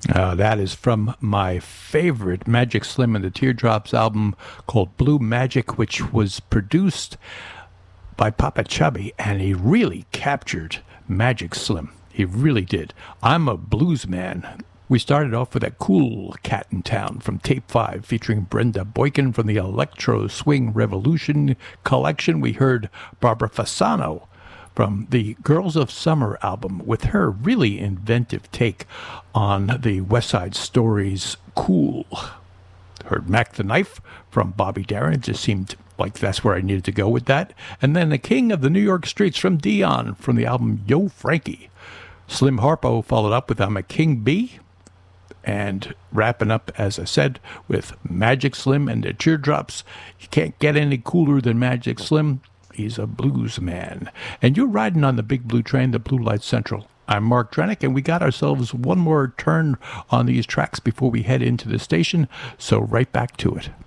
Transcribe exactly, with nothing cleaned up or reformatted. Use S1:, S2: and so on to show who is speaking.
S1: Uh, that is from my favorite Magic Slim and the Teardrops album called Blue Magic, which was produced by Papa Chubby, and he really captured Magic Slim. He really did. I'm a blues man. We started off with a cool Cat in Town from Tape five featuring Brenda Boykin from the Electro Swing Revolution collection. We heard Barbara Fasano from the Girls of Summer album with her really inventive take on the West Side Stories Cool. Heard Mac the Knife from Bobby Darin. It just seemed like that's where I needed to go with that. And then The King of the New York Streets from Dion from the album Yo Frankie. Slim Harpo followed up with I'm a King Bee. And wrapping up, as I said, with Magic Slim and the Teardrops. You can't get any cooler than Magic Slim. He's a blues man. And you're riding on the big blue train, the Blue Light Central. I'm Mark Drenick, and we got ourselves one more turn on these tracks before we head into the station. So right back to it.